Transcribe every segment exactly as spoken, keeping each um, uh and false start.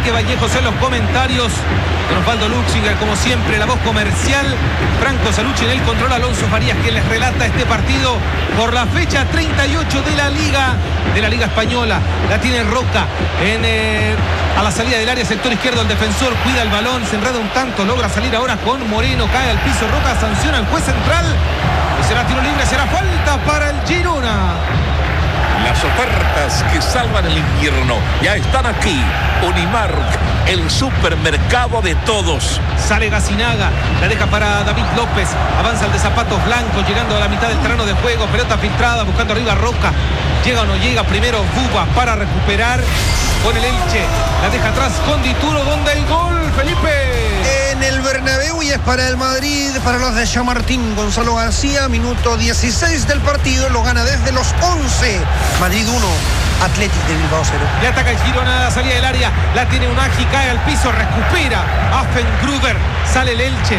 Enrique Vallejos en los comentarios. Don Osvaldo Luxinger, como siempre, la voz comercial. Franco Salucci en el control. Alonso Farías, quien les relata este partido por la fecha treinta y ocho de la Liga, de la Liga Española. La tiene Roca en, eh, a la salida del área, sector izquierdo. El defensor cuida el balón, se enreda un tanto, logra salir ahora con Moreno, cae al piso Roca, sanciona al juez central. Y será tiro libre, será falta para el Girona. Las ofertas que salvan el invierno ya están aquí. Unimark, el supermercado de todos. Sale Gacinaga, la deja para David López. Avanza el de zapatos blancos, llegando a la mitad del terreno de juego. Pelota filtrada, buscando arriba Roca. Llega o no llega, primero Buba para recuperar con el Elche. La deja atrás con Dituro, donde el gol, Felipe. En el Bernabéu, y es para el Madrid, para los de Chamartín. Gonzalo García, minuto dieciséis del partido, lo gana desde los once. Madrid uno, Athletic de Bilbao cero. Le ataca el Girona a la salida del área, la tiene Unagi, cae al piso, recupera Affengruber, sale el Elche,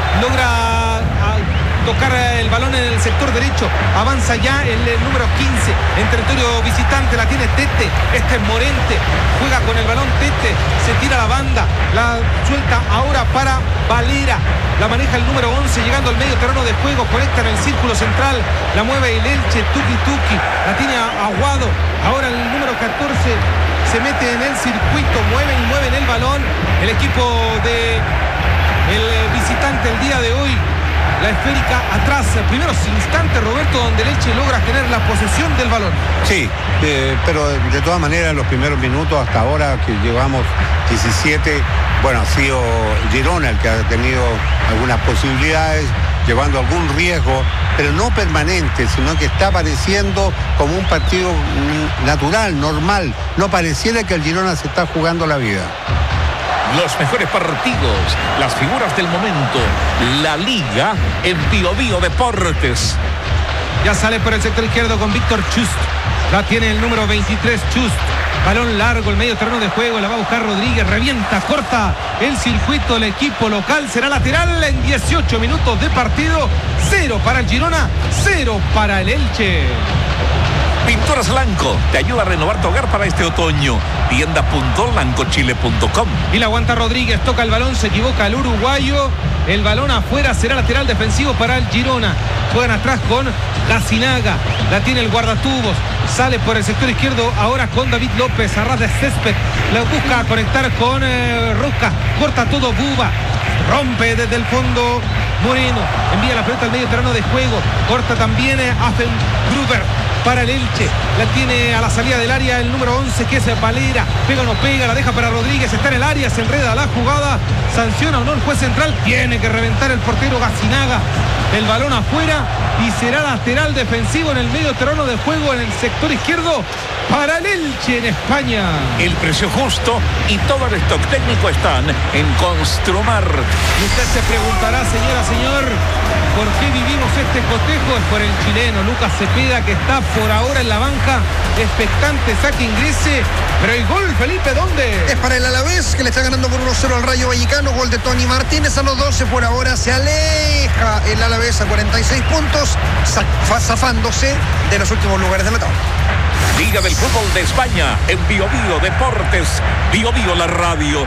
logra a, tocar el balón en el sector derecho, avanza ya el, el número quince en territorio visitante, la tiene Tete, este es Morente, juega con el balón Tete, se tira la banda, la suelta ahora para Valera, la maneja el número once, llegando al medio terreno de juego, conecta en el círculo central, la mueve el Elche, Tuki Tuki, la tiene Aguado, ahora el número catorce se mete en el circuito, mueve y mueve en el balón el equipo de el visitante el día de hoy. La esférica atrás, primeros instantes, Roberto, donde el Elche logra tener la posesión del balón. Sí, eh, pero de todas maneras los primeros minutos hasta ahora que llevamos diecisiete, bueno, ha sido Girona el que ha tenido algunas posibilidades, llevando algún riesgo, pero no permanente, sino que está pareciendo como un partido natural, normal. No pareciera que el Girona se está jugando la vida. Los mejores partidos, las figuras del momento, la Liga en Bio Bio Deportes. Ya sale por el sector izquierdo con Víctor Chust. La tiene el número veintitrés, Chust. Balón largo, el medio terreno de juego, la va a buscar Rodríguez, revienta, corta el circuito, el equipo local será lateral en dieciocho minutos de partido. Cero para el Girona, cero para el Elche. Pinturas Lanco te ayuda a renovar tu hogar para este otoño. Tienda punto lancochile punto com. Y la aguanta Rodríguez, toca el balón, se equivoca el uruguayo. El balón afuera, será lateral defensivo para el Girona. Juegan atrás con Gacinaga. La tiene el guardatubos. Sale por el sector izquierdo ahora con David López. A ras de césped. La busca conectar con eh, Roca. Corta todo Buba. Rompe desde el fondo Moreno. Envía la pelota al medio terreno de juego. Corta también eh, Affengruber para el Elche. La tiene a la salida del área el número once, que es Valera. Pega o no pega, la deja para Rodríguez. Está en el área, se enreda la jugada. Sanciona o no el juez central. Tiene que reventar el portero Gacinaga. El balón afuera y será lateral defensivo en el medio terreno de juego en el sector izquierdo para el Elche en España. El precio justo y todo el stock técnico están en Construmar. Y usted se preguntará, señora, señor, ¿por qué vivimos este cotejo? Es por el chileno Lucas Cepeda, que está por ahora en la banca, expectante, saque, ingrese, pero el gol, Felipe, ¿dónde? Es para el Alavés, que le está ganando por uno cero al Rayo Vallecano, gol de Tony Martínez. A los doce por ahora se aleja el Alavés a cuarenta y seis puntos, zafándose de los últimos lugares de la tabla. Liga del Fútbol de España en Bio Bio Deportes, Bio Bio la radio.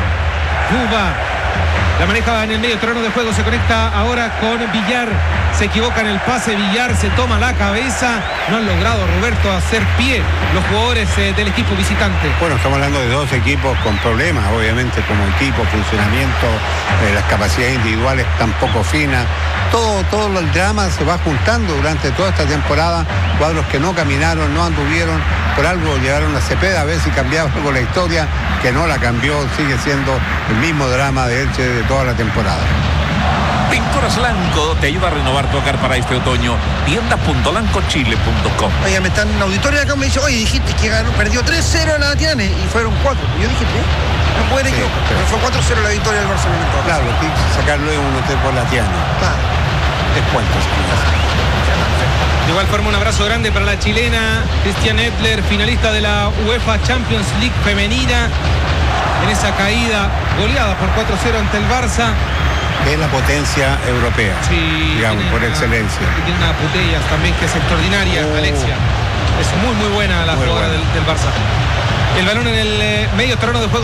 Cuba la maneja en el medio terreno de juego, se conecta ahora con Villar, se equivoca en el pase, Villar se toma la cabeza, no han logrado, Roberto, hacer pie los jugadores eh, del equipo visitante. Bueno, estamos hablando de dos equipos con problemas, obviamente, como equipo, funcionamiento, eh, las capacidades individuales tampoco finas, todo, todo el drama se va juntando durante toda esta temporada, cuadros que no caminaron, no anduvieron, por algo llegaron a Cepeda a ver si cambiaba algo la historia, que no la cambió, sigue siendo el mismo drama de Elche de toda la temporada. Pinturas Lanco te ayuda a renovar tu hogar para este otoño. Tienda punto lancochile punto com. Oiga, me están en auditorio acá, me dice, oye, dijiste que ganó, perdió tres cero la Tiane y fueron cuatro. Yo dije, ¿eh? No pueden equivocar, sí, pero fue cuatro cero la victoria del Barcelona. Claro, tiene que sacar luego un hotel por la Tiane. Claro. Descuentos. De igual forma, un abrazo grande para la chilena Christian Edler, finalista de la UEFA Champions League femenina, en esa caída goleada por cuatro cero ante el Barça. Es la potencia europea, sí, digamos, por una, excelencia. Y tiene una Putellas también que es extraordinaria, oh. Alexia. Es muy, muy buena la muy jugadora buena. Del, del Barça. El balón en el eh, medio terreno de juego.